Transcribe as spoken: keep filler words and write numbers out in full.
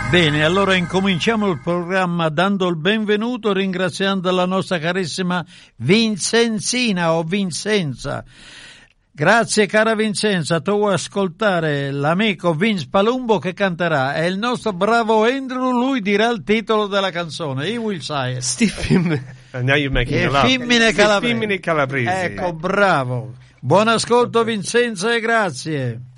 Bene, allora incominciamo il programma dando il benvenuto, ringraziando la nostra carissima Vincenzina o Vincenza. Grazie cara Vincenza, tu vuoi ascoltare l'amico Vince Palumbo che canterà e il nostro bravo Andrew, lui dirà il titolo della canzone. He will say it. Steve Now you're making e me laugh. Femmine Calabrese. Femmine Calabrese. Ecco, bravo. Buon ascolto Vincenza e grazie.